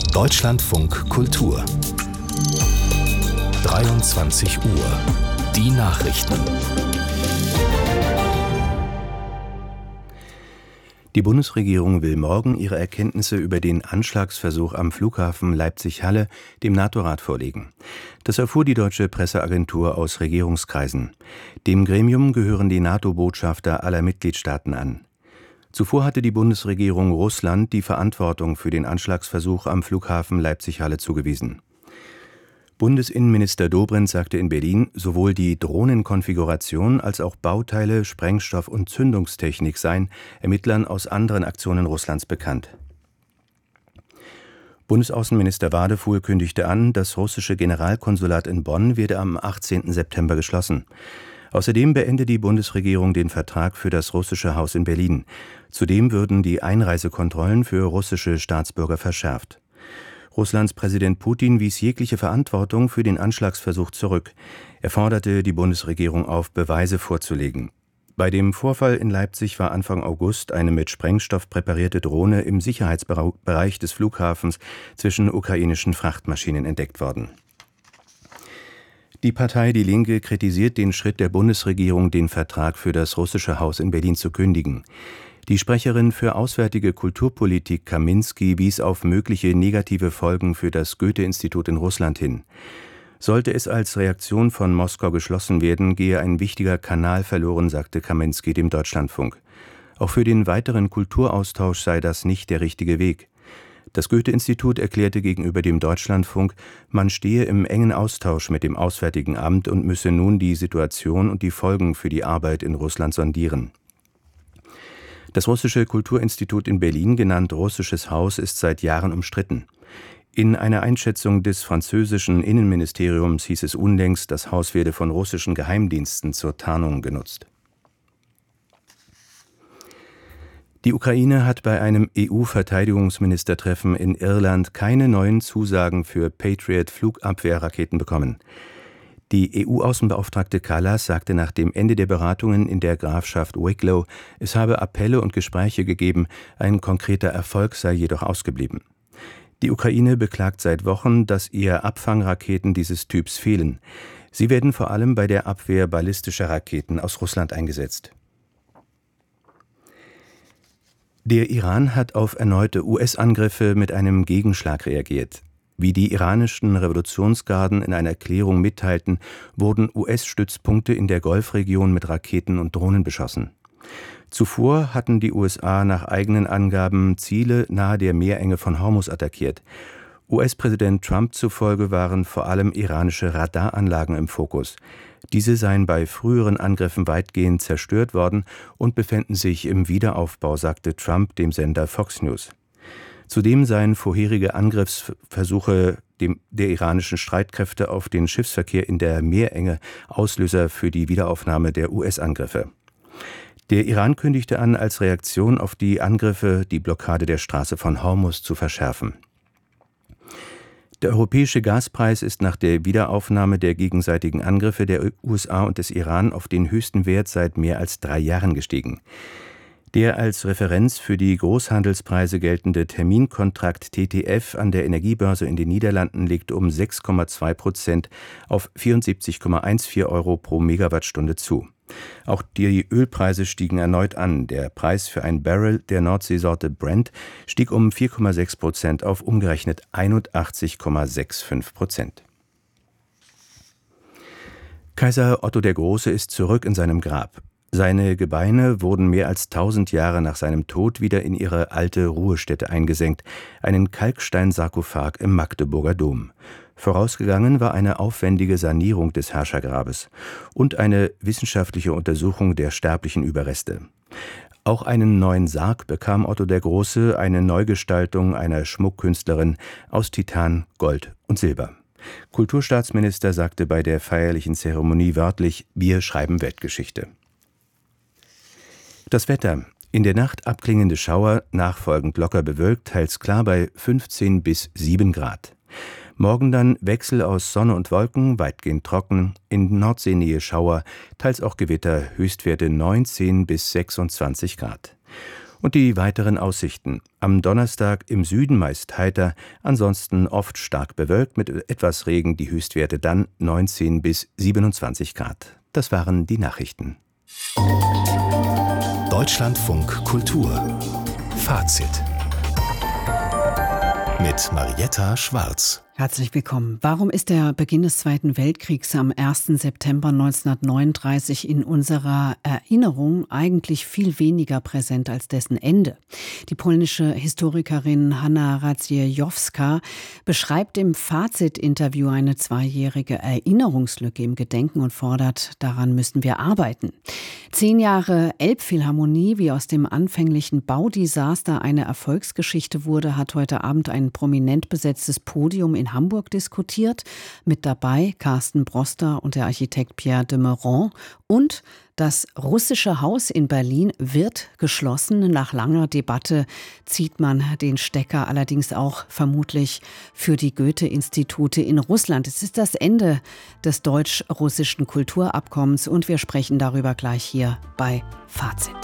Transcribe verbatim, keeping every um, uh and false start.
Deutschlandfunk Kultur. dreiundzwanzig Uhr. Die Nachrichten. Die Bundesregierung will morgen ihre Erkenntnisse über den Anschlagsversuch am Flughafen Leipzig-Halle dem NATO-Rat vorlegen. Das erfuhr die deutsche Presseagentur aus Regierungskreisen. Dem Gremium gehören die NATO-Botschafter aller Mitgliedstaaten an. Zuvor hatte die Bundesregierung Russland die Verantwortung für den Anschlagsversuch am Flughafen Leipzig-Halle zugewiesen. Bundesinnenminister Dobrindt sagte in Berlin, sowohl die Drohnenkonfiguration als auch Bauteile, Sprengstoff und Zündungstechnik seien Ermittlern aus anderen Aktionen Russlands bekannt. Bundesaußenminister Wadefuhl kündigte an, das russische Generalkonsulat in Bonn werde am achtzehnten September geschlossen. Außerdem beende die Bundesregierung den Vertrag für das russische Haus in Berlin. Zudem würden die Einreisekontrollen für russische Staatsbürger verschärft. Russlands Präsident Putin wies jegliche Verantwortung für den Anschlagsversuch zurück. Er forderte die Bundesregierung auf, Beweise vorzulegen. Bei dem Vorfall in Leipzig war Anfang August eine mit Sprengstoff präparierte Drohne im Sicherheitsbereich des Flughafens zwischen ukrainischen Frachtmaschinen entdeckt worden. Die Partei Die Linke kritisiert den Schritt der Bundesregierung, den Vertrag für das russische Haus in Berlin zu kündigen. Die Sprecherin für Auswärtige Kulturpolitik Kaminski wies auf mögliche negative Folgen für das Goethe-Institut in Russland hin. Sollte es als Reaktion von Moskau geschlossen werden, gehe ein wichtiger Kanal verloren, sagte Kaminski dem Deutschlandfunk. Auch für den weiteren Kulturaustausch sei das nicht der richtige Weg. Das Goethe-Institut erklärte gegenüber dem Deutschlandfunk, man stehe im engen Austausch mit dem Auswärtigen Amt und müsse nun die Situation und die Folgen für die Arbeit in Russland sondieren. Das russische Kulturinstitut in Berlin, genannt Russisches Haus, ist seit Jahren umstritten. In einer Einschätzung des französischen Innenministeriums hieß es unlängst, das Haus werde von russischen Geheimdiensten zur Tarnung genutzt. Die Ukraine hat bei einem E U-Verteidigungsministertreffen in Irland keine neuen Zusagen für Patriot-Flugabwehrraketen bekommen. Die E U-Außenbeauftragte Kallas sagte nach dem Ende der Beratungen in der Grafschaft Wicklow, es habe Appelle und Gespräche gegeben, ein konkreter Erfolg sei jedoch ausgeblieben. Die Ukraine beklagt seit Wochen, dass ihr Abfangraketen dieses Typs fehlen. Sie werden vor allem bei der Abwehr ballistischer Raketen aus Russland eingesetzt. Der Iran hat auf erneute U S-Angriffe mit einem Gegenschlag reagiert. Wie die iranischen Revolutionsgarden in einer Erklärung mitteilten, wurden U S-Stützpunkte in der Golfregion mit Raketen und Drohnen beschossen. Zuvor hatten die U S A nach eigenen Angaben Ziele nahe der Meerenge von Hormuz attackiert. U S-Präsident Trump zufolge waren vor allem iranische Radaranlagen im Fokus. Diese seien bei früheren Angriffen weitgehend zerstört worden und befänden sich im Wiederaufbau, sagte Trump dem Sender Fox News. Zudem seien vorherige Angriffsversuche dem, der iranischen Streitkräfte auf den Schiffsverkehr in der Meerenge Auslöser für die Wiederaufnahme der U S-Angriffe. Der Iran kündigte an, als Reaktion auf die Angriffe die Blockade der Straße von Hormuz zu verschärfen. Der europäische Gaspreis ist nach der Wiederaufnahme der gegenseitigen Angriffe der U S A und des Iran auf den höchsten Wert seit mehr als drei Jahren gestiegen. Der als Referenz für die Großhandelspreise geltende Terminkontrakt T T F an der Energiebörse in den Niederlanden legte um sechs Komma zwei Prozent auf vierundsiebzig Komma vierzehn Euro pro Megawattstunde zu. Auch die Ölpreise stiegen erneut an. Der Preis für ein Barrel der Nordseesorte Brent stieg um vier Komma sechs Prozent auf umgerechnet einundachtzig Komma fünfundsechzig Prozent. Kaiser Otto der Große ist zurück in seinem Grab. Seine Gebeine wurden mehr als tausend Jahre nach seinem Tod wieder in ihre alte Ruhestätte eingesenkt, einen Kalksteinsarkophag im Magdeburger Dom. Vorausgegangen war eine aufwendige Sanierung des Herrschergrabes und eine wissenschaftliche Untersuchung der sterblichen Überreste. Auch einen neuen Sarg bekam Otto der Große, eine Neugestaltung einer Schmuckkünstlerin aus Titan, Gold und Silber. Kulturstaatsminister sagte bei der feierlichen Zeremonie wörtlich: Wir schreiben Weltgeschichte. Das Wetter. In der Nacht abklingende Schauer, nachfolgend locker bewölkt, teils klar bei fünfzehn bis sieben Grad. Morgen dann Wechsel aus Sonne und Wolken, weitgehend trocken, in Nordseenähe Schauer, teils auch Gewitter, Höchstwerte neunzehn bis sechsundzwanzig Grad. Und die weiteren Aussichten. Am Donnerstag im Süden meist heiter, ansonsten oft stark bewölkt mit etwas Regen, die Höchstwerte dann neunzehn bis siebenundzwanzig Grad. Das waren die Nachrichten. Deutschlandfunk Kultur Fazit mit Marietta Schwarz. Herzlich willkommen. Warum ist der Beginn des Zweiten Weltkriegs am ersten September neunzehnhundertneununddreißig in unserer Erinnerung eigentlich viel weniger präsent als dessen Ende? Die polnische Historikerin Hanna Radziejowska beschreibt im Fazit-Interview eine zweijährige Erinnerungslücke im Gedenken und fordert, daran müssen wir arbeiten. Zehn Jahre Elbphilharmonie, wie aus dem anfänglichen Baudesaster eine Erfolgsgeschichte wurde, hat heute Abend ein prominent besetztes Podium in Hamburg diskutiert. Mit dabei Carsten Broster und der Architekt Pierre de Meuron. Und das Russische Haus in Berlin wird geschlossen. Nach langer Debatte zieht man den Stecker allerdings auch vermutlich für die Goethe-Institute in Russland. Es ist das Ende des deutsch-russischen Kulturabkommens und wir sprechen darüber gleich hier bei Fazit.